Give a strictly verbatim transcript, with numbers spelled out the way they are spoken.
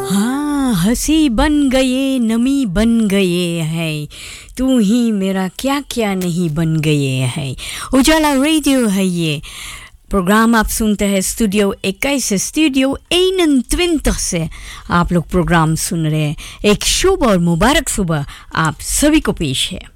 हाँ हंसी बन गए नमी बन गए है तू ही मेरा क्या क्या नहीं बन गए है उजाला रेडियो है ये प्रोग्राम आप सुनते हैं स्टूडियो इक्कीस स्टूडियो इक्कीस से आप लोग प्रोग्राम सुन रहे हैं एक शुभ और मुबारक सुबह आप सभी को पेश है